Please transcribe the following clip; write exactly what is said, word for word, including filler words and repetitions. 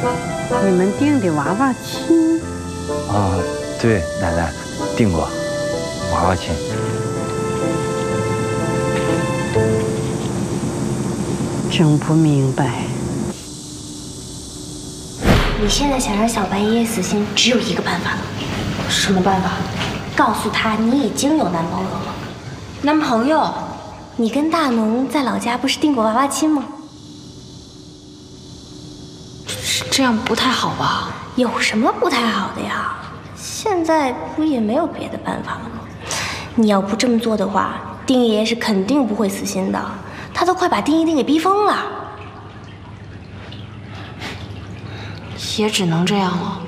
你们订的娃娃亲？ 啊，对，奶奶订过娃娃亲。 真不明白。 你现在想让小白爷爷死心，只有一个办法。什么办法？告诉他你已经有男朋友了。男朋友？你跟大农在老家不是订过娃娃亲吗？ 这样不太好吧？ 有什么不太好的呀？现在不也没有别的办法了吗？你要不这么做的话，丁爷爷是肯定不会死心的。他都快把丁一丁给逼疯了。 也只能这样了。